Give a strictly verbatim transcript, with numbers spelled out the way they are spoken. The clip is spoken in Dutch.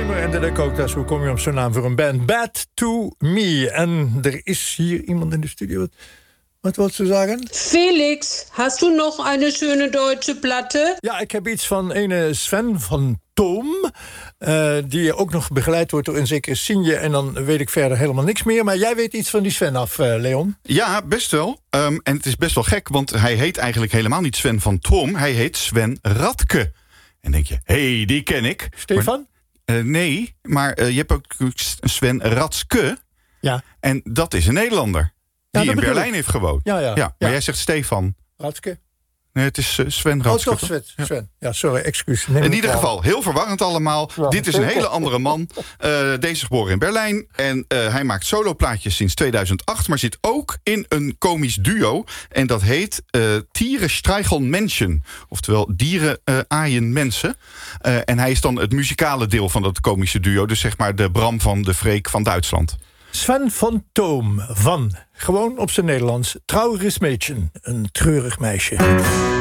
Kramer en de Dakota's. Hoe kom je op zo'n naam voor een band? Bad to Me. En er is hier iemand in de studio. Wat, wat wil ze zeggen? Felix, hast du nog eine schöne deutsche Platte? Ja, ik heb iets van ene Sven van Toom. Uh, die ook nog begeleid wordt door een zekere Sinje. En dan weet ik verder helemaal niks meer. Maar jij weet iets van die Sven af, uh, Leon? Ja, best wel. Um, en het is best wel gek, want hij heet eigenlijk helemaal niet Sven van Toom. Hij heet Sven Radke. En denk je, hé, hey, die ken ik. Stefan? Maar, uh, nee, maar uh, je hebt ook Sven Radske. Ja. En dat is een Nederlander. Die ja, in Berlijn ik. heeft gewoond. Ja, ja, ja, maar ja. jij zegt Stefan. Toch? Nee, het is uh, Sven Radske. Oh, toch, Sven. Ja. Sven. Ja, sorry, excuus. Neem in ieder geval, heel verwarrend allemaal. Ja, Dit is een hele andere man. Uh, deze is geboren in Berlijn. En uh, hij maakt soloplaatjes sinds tweeduizend acht. Maar zit ook in een komisch duo. En dat heet uh, Tieren Streicheln Menschen. Oftewel dieren uh, aaien mensen. Uh, en hij is dan het muzikale deel van dat komische duo. Dus zeg maar de Bram van de Freek van Duitsland. Sven van Toom van, gewoon op zijn Nederlands, Trauriges Mädchen, een treurig meisje.